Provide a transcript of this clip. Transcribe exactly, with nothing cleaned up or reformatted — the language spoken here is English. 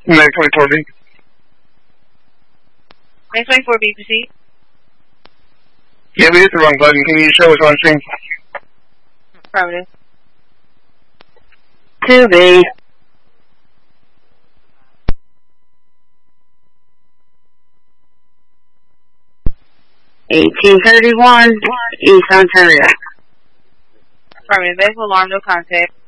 nine twenty-four B. nine twenty-four B, proceed. Yeah, we hit the wrong button. Can you show us on screen? Affirmative. two B. eighteen thirty-one, East Ontario. Affirmative. Vehicle alarm, no contact.